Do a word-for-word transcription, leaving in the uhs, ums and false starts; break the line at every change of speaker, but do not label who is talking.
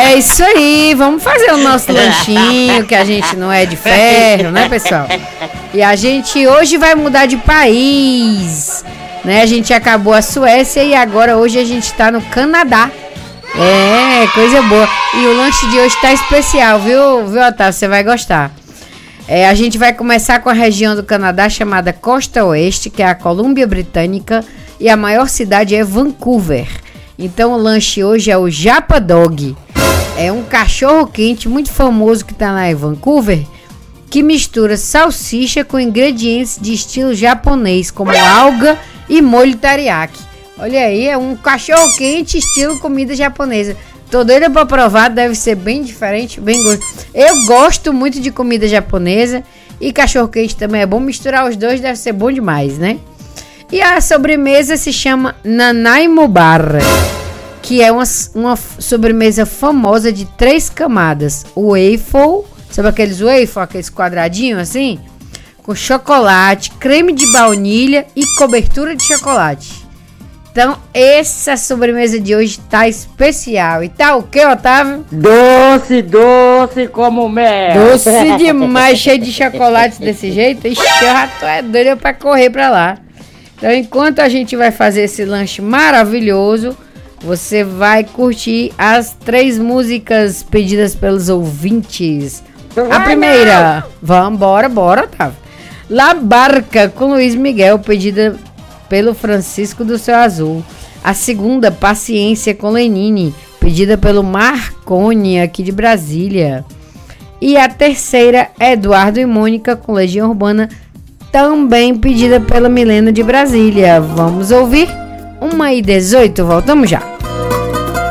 É isso aí, vamos fazer o nosso lanchinho, que a gente não é de ferro, né, pessoal? E a gente hoje vai mudar de país, né? A gente acabou a Suécia e agora hoje a gente tá no Canadá. É, coisa boa. E o lanche de hoje tá especial, viu, viu, Otávio? Você vai gostar. É, a gente vai começar com a região do Canadá chamada Costa Oeste, que é a Colômbia Britânica, e a maior cidade é Vancouver. Então o lanche hoje é o Japa Dog. É um cachorro quente muito famoso que está lá em Vancouver, que mistura salsicha com ingredientes de estilo japonês, como alga e molho teriyaki. Olha aí, é um cachorro quente estilo comida japonesa. Tô doida pra provar, deve ser bem diferente, bem gostoso. Eu gosto muito de comida japonesa e cachorro quente também é bom. Misturar os dois deve ser bom demais, né? E a sobremesa se chama Nanaimo-bar, que é uma, uma sobremesa famosa de três camadas. O waffle, sabe aqueles waffle, aqueles quadradinhos assim? Com chocolate, creme de baunilha e cobertura de chocolate. Então, essa sobremesa de hoje tá especial. E tá o que, Otávio?
Doce, doce como mel.
Doce demais, cheio de chocolate desse jeito. Ixi, eu já tô é doido pra correr pra lá. Então, enquanto a gente vai fazer esse lanche maravilhoso, você vai curtir as três músicas pedidas pelos ouvintes. A primeira, vambora, bora, Otávio. La Barca, com Luiz Miguel, pedida pelo Francisco do Céu Azul. A segunda, Paciência, com Lenine, pedida pelo Marconi, aqui de Brasília. E a terceira, Eduardo e Mônica, com Legião Urbana, também pedida pela Milena de Brasília. Vamos ouvir? uma e dezoito, voltamos já.